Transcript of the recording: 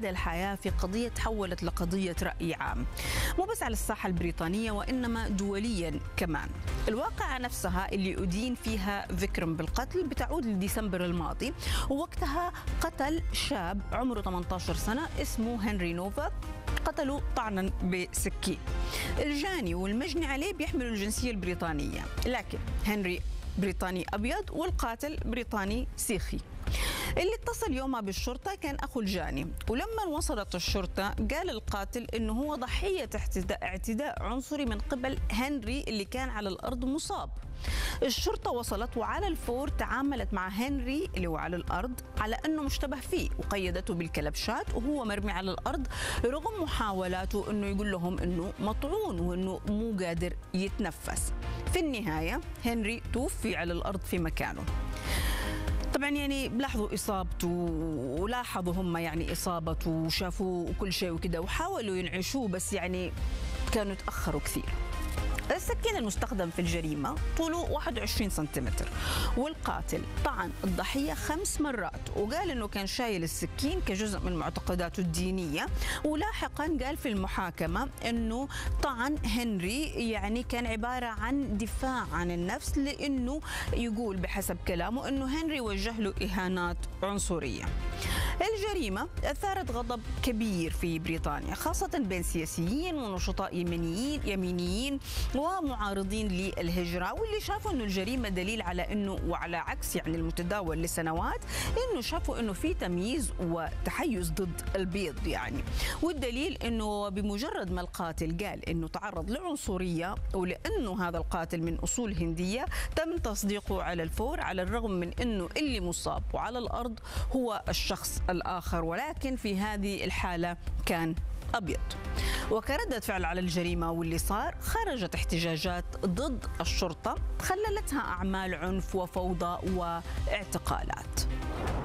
مدى الحياة في قضية تحولت لقضية رأي عام، مو بس على الساحة البريطانية وإنما دوليا كمان. الواقعة نفسها اللي أدين فيها فيكرم بالقتل بتعود لديسمبر الماضي، ووقتها قتل شاب عمره 18 سنة اسمه هنري نوفاك، قتلوا طعنا بسكين. الجاني والمجني عليه بيحملوا الجنسية البريطانية، لكن هنري بريطاني أبيض والقاتل بريطاني سيخي. اللي اتصل يومها بالشرطة كان أخو الجاني، ولما وصلت الشرطة قال القاتل إنه هو ضحية اعتداء عنصري من قبل هنري اللي كان على الأرض مصاب. الشرطة وصلت وعلى الفور تعاملت مع هنري اللي هو على الأرض على أنه مشتبه فيه، وقيدته بالكلبشات وهو مرمي على الأرض رغم محاولاته أنه يقول لهم أنه مطعون وأنه مو قادر يتنفس. في النهاية هنري توفي على الأرض في مكانه. طبعا يعني لاحظوا إصابته ولاحظوا هم يعني إصابته وشافوه وكل شيء وكده وحاولوا ينعشوه، بس يعني كانوا تأخروا كثير. السكين المستخدم في الجريمة طوله 21 سنتيمتر، والقاتل طعن الضحية 5 مرات وقال أنه كان شايل السكين كجزء من معتقداته الدينية. ولاحقا قال في المحاكمة أنه طعن هنري يعني كان عبارة عن دفاع عن النفس، لأنه يقول بحسب كلامه أنه هنري وجه له إهانات عنصرية. الجريمة أثارت غضب كبير في بريطانيا، خاصة بين سياسيين ونشطاء يمينيين ومعارضين للهجرة، واللي شافوا أنه الجريمة دليل على أنه، وعلى عكس يعني المتداول لسنوات، أنه شافوا أنه في تمييز وتحيز ضد البيض يعني. والدليل أنه بمجرد ما القاتل قال أنه تعرض لعنصرية ولأنه هذا القاتل من أصول هندية تم تصديقه على الفور، على الرغم من أنه اللي مصاب وعلى الأرض هو الشخص الآخر، ولكن في هذه الحالة كان أبيض. وكردة فعل على الجريمة واللي صار خرجت احتجاجات ضد الشرطة خللتها أعمال عنف وفوضى واعتقالات.